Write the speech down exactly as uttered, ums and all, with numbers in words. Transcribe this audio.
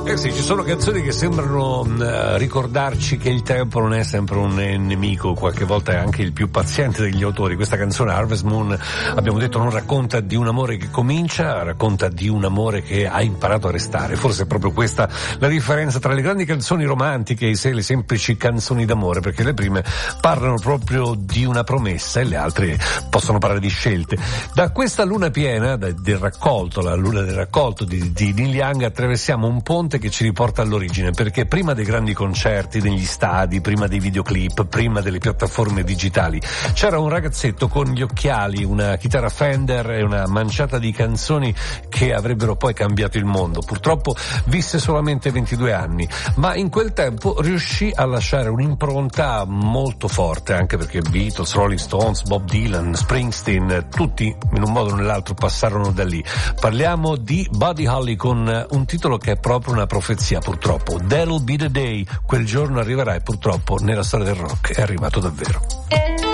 Eh sì, ci sono canzoni che sembrano uh, ricordarci che il tempo non è sempre un nemico, qualche volta è anche il più paziente degli autori. Questa canzone Harvest Moon, abbiamo detto, non racconta di un amore che comincia, racconta di un amore che ha imparato a restare. Forse è proprio questa la differenza tra le grandi canzoni romantiche e le semplici canzoni d'amore, perché le prime parlano proprio di una promessa e le altre possono parlare di scelte. Da questa luna piena, da, del raccolto, la luna del raccolto di, di Neil Young, attraversiamo un ponte che ci riporta all'origine, perché prima dei grandi concerti, degli stadi, prima dei videoclip, prima delle piattaforme digitali, c'era un ragazzetto con gli occhiali, una chitarra Fender e una manciata di canzoni che avrebbero poi cambiato il mondo. Purtroppo visse solamente ventidue anni, ma in quel tempo riuscì a lasciare un'impronta molto forte, anche perché Beatles, Rolling Stones, Bob Dylan, Springsteen, tutti in un modo o nell'altro passarono da lì. Parliamo di Buddy Holly con un titolo che è proprio una profezia, purtroppo. That'll be the day, quel giorno arriverà, e purtroppo nella storia del rock è arrivato davvero.